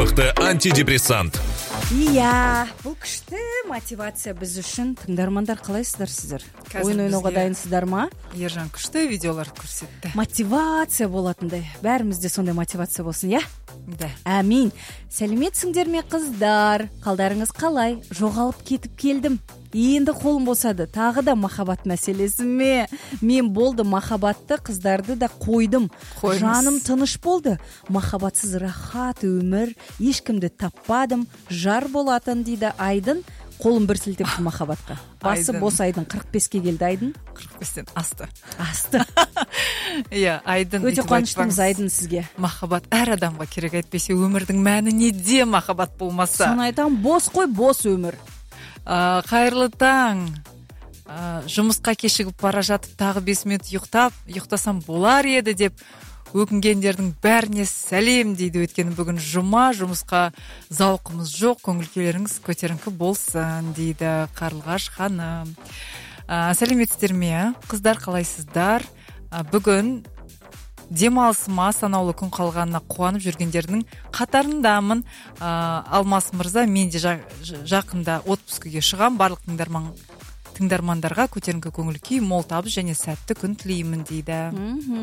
мықты антидепрессант. Иә, бұл күшті мотивация біз үшін. Тыңдармандар, қалайсыздар сіздер? Ойын ойнауға дайынсыздар ма? Ержан күшті видеоларды көрсетті. Мотивация болатындай. Бәрімізде сондай мотивация болсын, иә? Да. Әмин. Сәлеметсіңдер ме қыздар? Қалдарыңыз қалай? Жоғалып кетіп келдім. Енді қолым босады. Тағы да махаббат мәселесі ме? Мен болды махаббатты, қыздарды да қойдым. Жаным тыныш болды. Махаббатсыз рахат өмір, ешкімді таппадым. Жар болатын дейді Айдын. Қолым бір сілтепті махаббатқа. Басы бос Айдын 45-ке келді Айдын. 45-тен асты. Иә, Айдын. Өте қуаныштымыз Айдын сізге. Махаббат әр адамға керек, әйтпесе өмірдің мәні неде махаббат болмаса? Соны айтам, бос қой, бос өмір. Қайырлы таң. Жұмысқа кешігіп бара жатып тағы 5 минут ұйықтасам болар еді деп өкінгендердің бәріне сәлем дейді. Өйткені бүгін жұмысқа зауқымыз жоқ, көңіл-күйлеріңіз көтеріңкі болсын дейді Қарлығаш ханым. Сәлеметсіздер ме? Қыздар қалайсыздар? Бүгін демалысыма санаулы күн қалғанына қуанып жүргендердің қатарындамын. Алмас мырза, мен де жақында отпускіге шығам. Барлық тыңдармандарға көтеріңкі көңіл күй, мол табыс және сәтті күн тілеймін дейді.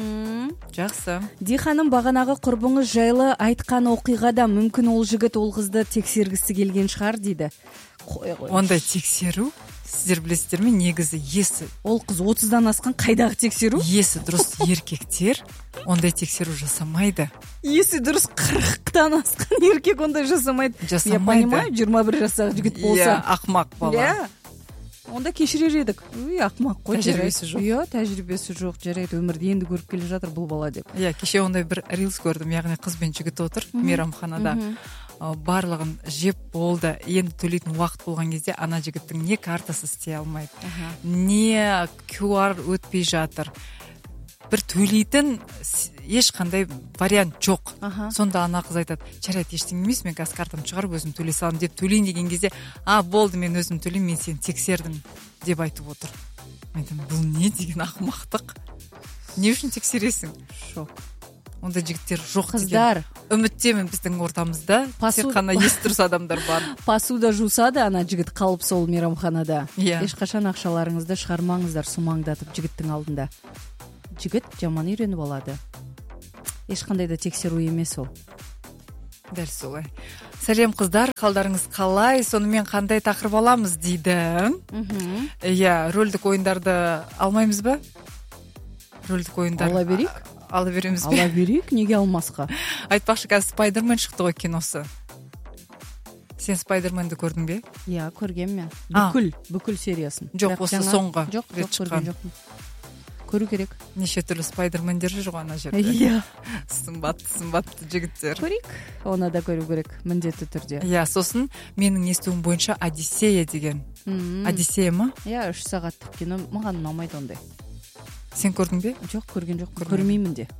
Жақсы. Диханым, бағанағы құрбыңыз жайлы айтқан оқиғада мүмкін ол жігіт ол қызды тексергісі келген шығар дейді. Ондай тексеру, сіздер білесіздер ме, негізі есі. Ол қыз 30-дан асқан қайдағы тексеру? Есі дұрыс еркектер ондай тексеру жасамайды. Есі дұрыс 40-тан асқан еркек ондай жасамайды. Я понимаю, 21 жастағы жігіт болса. Ақмақ бала. Онда кешірер едік. Ақмақ қой. Тәжірибесі жоқ. Тәжірибесі жоқ, жарайды, өмірді енді көріп келе жатыр бұл бала деп. Кеше ондай бір рилс көрдім, яғни қыз бен жігіт отыр мейрамханада. Барлығын жеп болды. Енді төлейтін уақыт болған кезде ана жігіттің не картасы істей алмайды, не QR өтпей жатыр. Бір төлейтін ешқандай вариант жоқ. Сонда ана қыз айтады, жарайды, ештеңе емес, мен қазір картамды шығарып өзім төлей саламын деп төлейін деген кезде, болды, мен өзім төлеймін, мен сені тексердім деп айтып отыр. Мен айтамын, бұл не деген ақымақтық? Не үшін тексересің? Шок. Онда жігіттер жоқ деген. Қыздар, үміттемін біздің ортамызда тек қана есі дұрыс адамдар бар. Посуда жуса да ана жігіт қалып сол мейрамханада. Ешқашан ақшаларыңызды шығармаңыздар сумаңдатып жігіттің алдында. Жігіт жаман үйреніп алады. Ешқандай да тексеру емес ол. Дәл солай. Сәлем қыздар, қалдарыңыз қалай? Сонымен қандай тақырып аламыз дейді. Рөлдік ойындарды алмаймыз ба? Рөлдік ойындар. Ала берейік? Ала береміз бе? Ала берейік, неге алмасқа? Айтпақшы, қазір Спайдермен шықты ғой киносы. Сен Спайдерменді көрдің бе? Иә, көргем мен. Бүкіл сериясын. Жоқ, осы соңғы рет шыққан. Көру керек. Неше түрлі Спайдермендер жүр ғой ана жерде. Иә. Сымбатты жігіттер. Көрейік. Оны да көру керек, міндетті түрде. Сосын менің естуім бойынша Одиссея деген. Одиссея ма? 3 сағаттық кино, маған ұнамайды ондай. Сен көрдің бе? Жоқ, көрген жоқ. Көрмеймін де.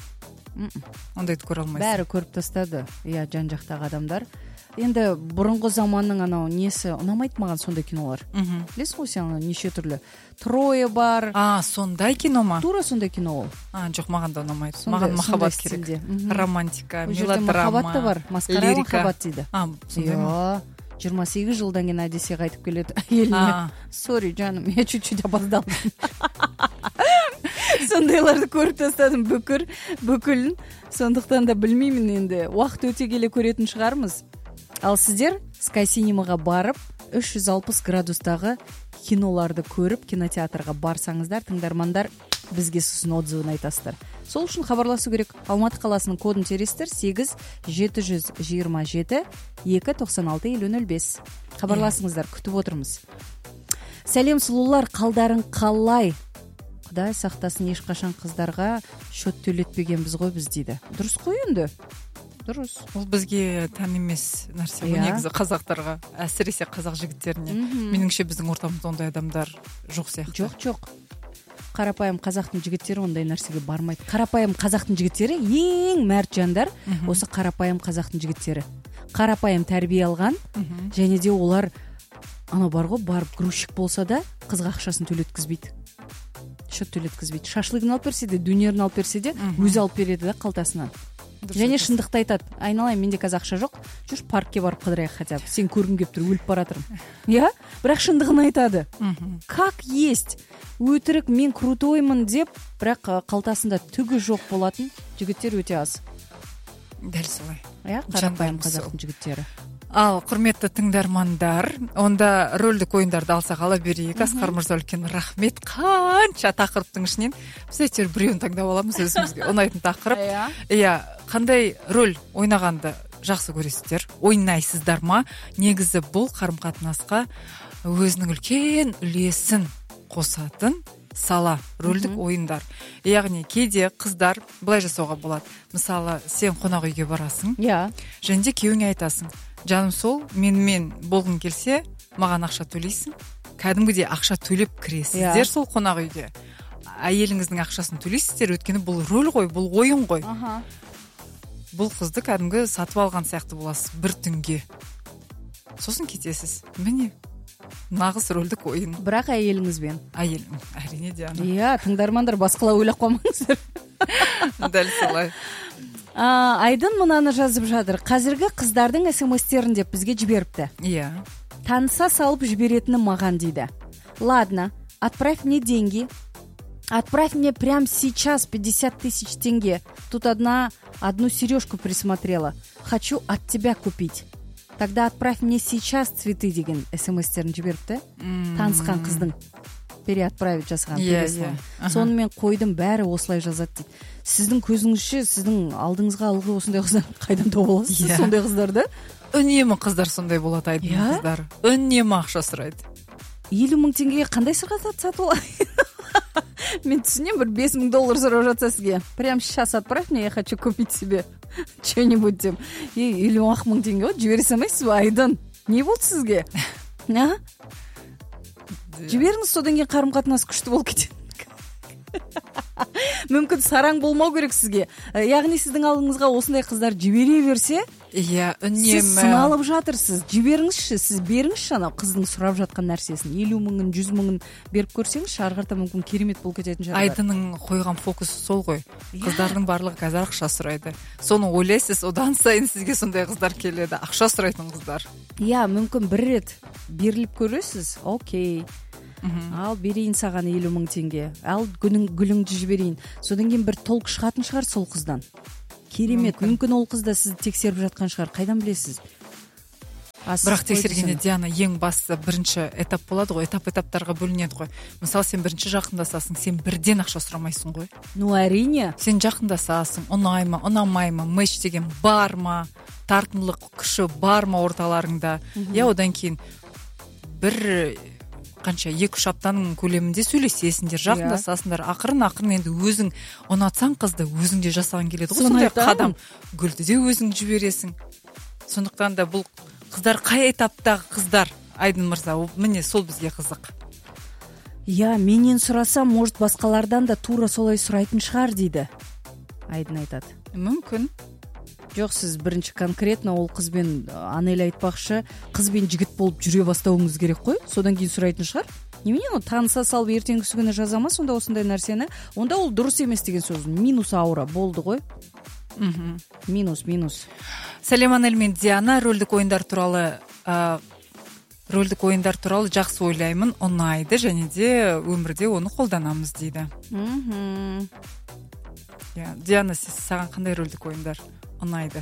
Ондайды көре алмайсың. Бәрі көріп тастады. Жан-жақтағы адамдар. Енді бұрынғы заманның анау несі ұнамайды маған сондай кинолар. Білесің ғой сен неше түрлі. Троя бар. Сондай кино ма? Тура сондай кино ол. Жоқ, маған да ұнамайды. Маған махаббат керек. Романтика, мелодрама. Махаббат та бар. Масқара махаббат дейді. Сондай ма? 28 жылдан кейін Одиссея қайтып келеді әйеліне. Сори, жаным, я чуть-чуть опоздалдым. Сондайларды көріп тастадым бүкілін. Сондықтан да білмеймін енді. Уақыт өте келе көретін шығармыз. Ал сіздер Sky Cinemaға барып 360 градустағы киноларды көріп, кинотеатрға барсаңыздар, тыңдармандар бізге сосын отзывын айтасыздар. Сол үшін хабарласу керек. Алматы қаласының кодын тересіздер 8-727 296-5005. Хабарласыңыздар, күтіп отырмыз. Сәлем сұлулар, қалдарың қалай? Құдай сақтасын, ешқашан қыздарға шөт төлетпегенбіз ғой біз дейді. Дұрыс қой енді? Дұрыс. Ол бізге тән емес нәрсе ғой негізі қазақтарға, әсіресе қазақ жігіттеріне. Меніңше біздің ортамызда ондай адамдар жоқ сияқты. Жоқ. Қарапайым қазақтың жігіттері ондай нәрсеге бармайды. Қарапайым қазақтың жігіттері ең мәрт жандар, осы қарапайым қазақтың жігіттері. Қарапайым тәрбие алған, және де олар бар ғой, барып грузчик болса да қызға ақшасын төлеткізбейді. Шөт төлеткізбейді. Шашлығын алып берсе де, дүниерін алып берсе де, өзі алып береді да қалтасынан. және шындықты айтады. Айналайын, менде қазір ақша жоқ, жүрші паркке барып қыдырайық хотя бы. Сен көргім келіп тұр, өліп бара жатырмын. Иә, бірақ шындығын айтады. Как есть. Өтірік, мен крутоймын деп, бірақ қалтасында түгі жоқ болатын жігіттер өте аз. Дәл солай. Иә, қарапайым қазақтың жігіттері. Ал құрметті тыңдармандар, онда рөлдік ойындарды алсақ ала берейік. Асқар мырза, үлкен рахмет. Қанша тақырыптың ішінен біз әйтеуір біреуін таңдап аламыз, өзімізге ұнайтын тақырып. Иә, қандай рөл ойнағанды жақсы көресіздер, ойнайсыздар ма? Негізі бұл қарым-қатынасқа өзінің үлкен үлесін қосатын сала рөлдік ойындар. Яғни кейде қыздар былай жасауға болады. Мысалы, сен қонақ үйге барасың. Иә. Және де күйеуіңе айтасың: жаным сол, мен болғың келсе, маған ақша төлейсің. Кәдімгідей ақша төлеп кіресіздер сол қонақ үйге. Әйеліңіздің ақшасын төлейсіздер, өйткені бұл рөл ғой, бұл ойын ғой. Бұл қызды кәдімгі сатып алған сияқты боласыз бір түнге. Сосын кетесіз. Міне, нағыз рөлдік ойын. Бірақ әйеліңізбен. Әйелім, әрине Диана. Иә, тыңдармандар, басқалай ойлап қоймаңыздар. Дәл солай. Айдын мынаны жазып жатыр. Қазіргі қыздардың смс-терін деп бізге жіберіпті. Иә. Таныса салып жіберетіні маған дейді. Ладно, отправь мне деньги. Отправь мне прямо сейчас 50 тысяч тенге. Тут одну сережку присмотрела. Хочу от тебя купить. Тогда отправь мне сейчас цветы деген смс-терін жіберіпті. Танысқан қыздың переотправить жасаған. Соны мен қойдым, бәрі осылай жазады дейді. Сіздің көзіңізше, сіздің алдыңызға алғы осындай қыздар қайдан тауып аласыз? Сондай қыздарды? Үнемі қыздар сондай болады, айдың қыздар. Үнемі ақша сұрайды. 50 мың теңгеге қандай сырға сатып алады? Мен түсінем, бір $5,000 сұрап жатса сізге. Прям сейчас отправь мне, я хочу купить себе что-нибудь деп. 50 мың теңге жібере салмайсыз ба, Айдын? Не болды сізге? Жіберіңіз, содан кейін қарым-қатынас күшті болып кетеді. Мүмкін сараң болмау керек сізге. Яғни сіздің алдыңызға осындай қыздар жібере берсе, үнемі сіз сыналып жатырсыз. Жіберіңізші, сіз беріңізші ана қыздың сұрап жатқан нәрсесін. 50 мыңын, 100 мыңын беріп көрсеңізші, ары қарата мүмкін керемет болып кететін шығар. Айдының қойған фокусы сол ғой. Қыздардың барлығы қазір ақша сұрайды. Соны ойлайсыз, одан сайын сізге сондай қыздар келеді. Ақша сұрайтын қыздар. Иә, мүмкін бір рет беріліп көресіз. Окей. Ал берейін саған 50 мың теңге. Ал гүліңді жіберейін. Содан кейін бір толк шығатын шығар сол қыздан. Керемет. Мүмкін ол қызда сізді тексеріп жатқан шығар. Қайдан білесіз? Бірақ тексергенде, Диана, ең басты бірінші этап болады ғой. Этаптарға бөлінеді ғой. Мысалы, сен бірінші жақындасасың, сен бірден ақша сұрамайсың ғой. Әрине. Сен жақындасасың, ұнай ма, ұнамай ма, мэч деген бар ма, тартымдылық күші бар ма орталарыңда. Одан кейін бір қанша 2-3 аптаның көлемінде сөйлесесіңдер, жақындасасыңдар. Ақырын енді өзің ұнатсаң қызды, өзің де жасаған келеді ғой. Сондай қадам. Гүлді де өзің жібересің. Сондықтан да бұл қыздар қай этаптағы қыздар, Айдын мырза? Міне сол бізге қызық. Менен сұраса, может, басқалардан да тура солай сұрайтын шығар дейді. Айдын айтады. Мүмкін. Жоқ, сіз бірінші конкретно ол қызбен анель айтпақшы, қызбен жігіт болып жүре бастауыңыз керек қой, содан кейін сұрайтын шығар. Немене, таныса салып ертеңгісі күні жазама сонда осындай нәрсені, онда ол дұрыс емес деген сөз. Минус аура болды ғой. Минус. Сәлем, Анель мен Диана, рөлдік ойындар туралы жақсы ойлаймын, ұнайды, және де өмірде оны қолданамыз дейді. Диана, саған қандай рөлдік ойындар ұнайды?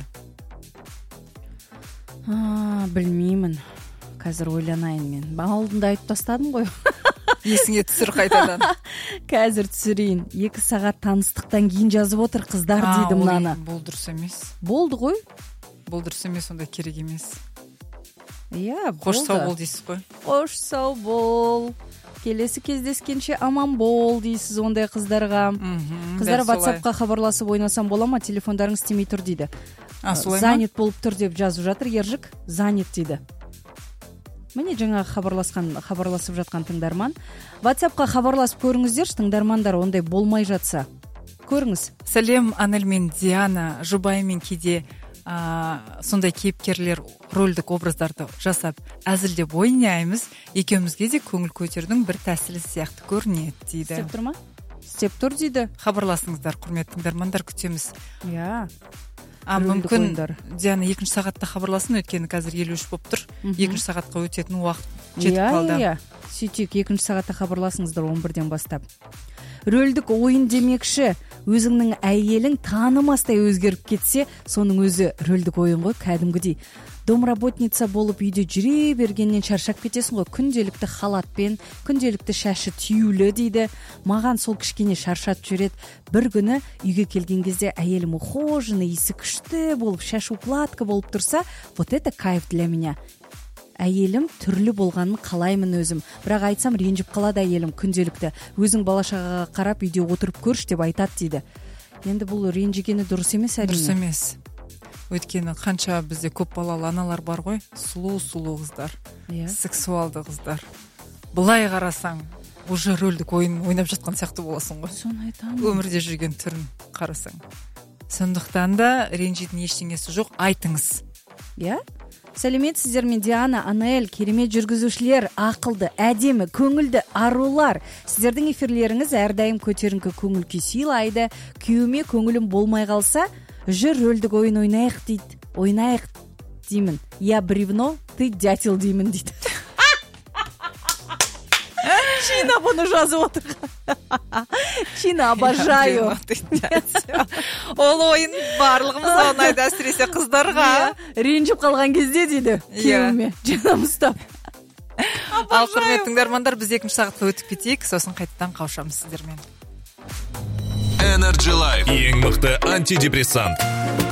Білмеймін. Қазір ойланайын мен. Алдында айтып тастадым ғой. Есіңе түсір қайтадан. Қазір түсірейін. 2 сағат таныстықтан кейін жазып отыр қыздар дейді мынаны. Бұл дұрыс емес. Болды ғой. Бұл дұрыс емес, онда керек емес. Болды. Қош сау бол дейсіз ғой. Қош сау бол. Келесі кездескенше аман бол дейсіз ондай қыздарға. Қыздар WhatsApp-қа хабарласып ойнасам бола ма? Телефондарыңыз істемей тұр дейді. Занят болып тұр деп жазып жатыр. Ержік занят дейді. Міне жаңа хабарласып жатқан тыңдарман. WhatsApp-қа хабарласып көріңіздер, тыңдармандар ондай болмай жатса. Көріңіз. Сәлем, Анель мен Диана. Жұбайымен кейде сондай кейіпкерлер рөлдік образдарды жасап әзілдеп ойнаймыз. Екеумізге де көңіл көтердің бір тәсілі сияқты көрінеді дейді. Істеп тұр ма? Істеп тұр дейді. Хабарласыңыздар, құрметті тыңдармандар, күтеміз. мүмкін Диана 2 сағатта хабарласын, өйткені қазір 53 болып тұр. 2 сағатқа өтетін уақыт жетіп қалды. Иә, сөйтейік, 2 сағатта хабарласыңыздар 11-ден бастап. Рөлдік ойын демекші, өзіңнің әйелің танымастай өзгеріп кетсе, соның өзі рөлдік ойын ғой, кәдімгідей. Домработница болып үйде жүре бергеннен шаршап кетесің ғой, күнделікті халатпен, күнделікті шашы түйулі дейді. Маған сол кішкене шаршатып жүреді. Бір күні үйге келген кезде әйелім ухоженный, иісі күшті болып, шашы укладка болып тұрса, вот это кайф для меня. Әйелім түрлі болғанын қалаймын өзім. Бірақ айтсам ренжіп қалады әйелім күнделікті. Өзің бала-шағаға қарап үйде отырып көрші деп айтады дейді. Енді бұл ренжігені дұрыс емес әрине. Дұрыс емес. Өйткені қанша бізде көп балалы аналар бар ғой, сұлу қыздар, сексуалды қыздар. Былай қарасаң, уже рөлдік ойын ойнап жатқан сияқты боласың ғой. Соны айтамын. Өмірде жүрген түрін қарасаң. Сондықтан да ренжитін ештеңесі жоқ, айтыңыз. Иә? Сәлеметсіздер ме, Диана, Анель, керемет жүргізушілер, ақылды, әдемі, көңілді, арулар. Сіздердің эфирлеріңіз әрдайым көтеріңкі көңіл күй сыйлайды. Күйеуіме көңілім болмай қалса, жүр рөлдік ойын ойнайық дейді. Ойнайық деймін. Я бревно, ты дятел деймін дейді. Чина бұны жазып отыр. Чина, обожаю. Ол ойын барлығымызға ұнайды, әсіресе қыздарға. Ренжіп қалған кезде дейді күйеуіме. Жаным ұстап. Ал құрметті тыңдармандар, біз 2 сағатқа өтіп кетейік, сосын қайтадан қауышамыз сіздермен. Energy Life. Ең мықты антидепрессант.